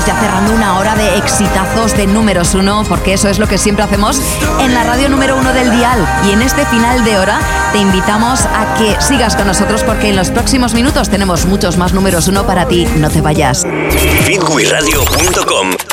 estamos ya cerrando una hora de exitazos de números uno, porque eso es lo que siempre hacemos en la radio número uno del dial. Y en este final de hora te invitamos a que sigas con nosotros, porque en los próximos minutos tenemos muchos más números uno para ti. No te vayas. Fitwiradio.com